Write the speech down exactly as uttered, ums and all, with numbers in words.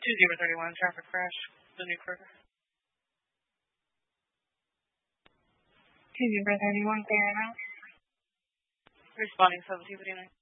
two zero three one, traffic crash, the new Kruger. two zero three one, clear out. Responding seventeen fifty-nine.